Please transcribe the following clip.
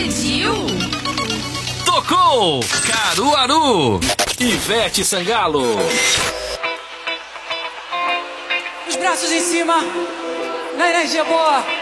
pediu. Tocou Caruaru, Ivete Sangalo. Os braços em cima, na energia boa.